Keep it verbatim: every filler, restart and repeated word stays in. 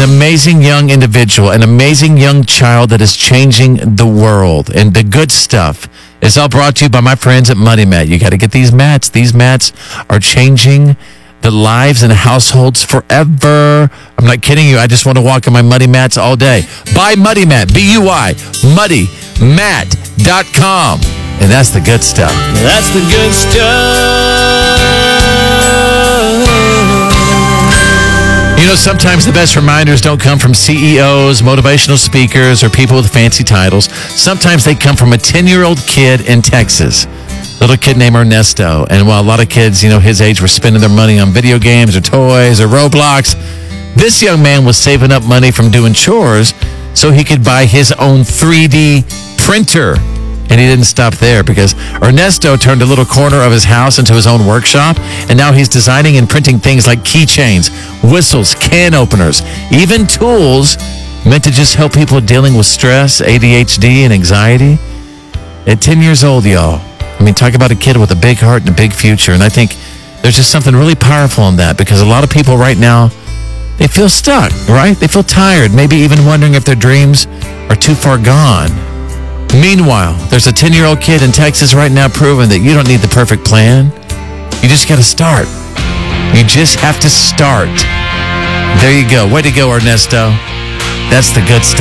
amazing young individual, an amazing young child that is changing the world. And the good stuff is all brought to you by my friends at Muddy Mat. You got to get these mats. These mats are changing the lives and households forever. I'm not kidding you. I just want to walk on my Muddy Mats all day. Buy Muddy Mat, B U I, muddy mat dot com. And that's the good stuff. That's the good stuff. You know, sometimes the best reminders don't come from C E Os, motivational speakers, or people with fancy titles. Sometimes they come from a ten-year-old kid in Texas. Little kid named Ernesto. And while a lot of kids, you know, his age were spending their money on video games or toys or Roblox, this young man was saving up money from doing chores so he could buy his own three D printer. And he didn't stop there because Ernesto turned a little corner of his house into his own workshop. And now he's designing and printing things like keychains, whistles, can openers, even tools meant to just help people dealing with stress, A D H D, and anxiety. At ten years old, y'all. I mean, talk about a kid with a big heart and a big future. And I think there's just something really powerful in that because a lot of people right now, they feel stuck, right? They feel tired, maybe even wondering if their dreams are too far gone. Meanwhile, there's a ten-year-old kid in Texas right now proving that you don't need the perfect plan. You just got to start. You just have to start. There you go. Way to go, Ernesto. That's the good stuff.